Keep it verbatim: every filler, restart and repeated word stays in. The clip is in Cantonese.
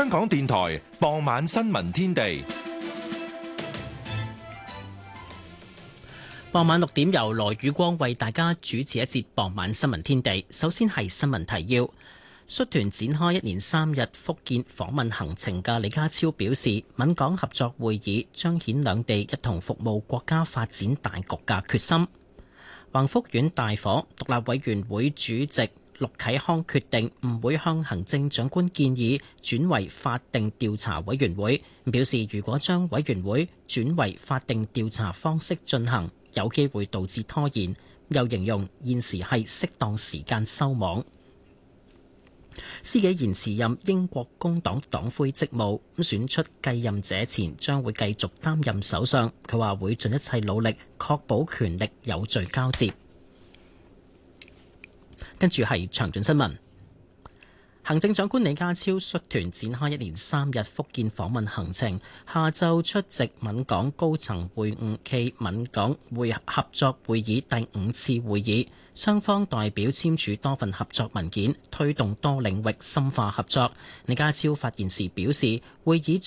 香港電台傍晚新聞天地。 傍晚六點由羅宇光為大家主持一節傍晚新聞天地。首先係新聞提要。率團展開一連三日福建訪問行程嘅李家超表示，閩港合作會議彰顯兩地一同服務國家發展大局嘅決心。宏福苑大火，獨立委員會主席陸啟康決定唔會向行政長官建議轉為法定調查委員會，表示如果將委員會轉為法定調查方式進行，有機會導致拖延，又形容現時係適當時間收網。施紀賢辭任英國工黨黨魁職務，咁選出繼任者前將會繼續擔任首相。佢話會盡一切努力確保權力有序交接。跟住係詳盡新聞。行政長官李家超率團展開一連三日福建訪問行程，下晝出席閩港高層會晤暨閩港會合作會議第五次會議，雙方代表簽署多份合作文件，推動多領域深化合作。李家超發言時表示，會議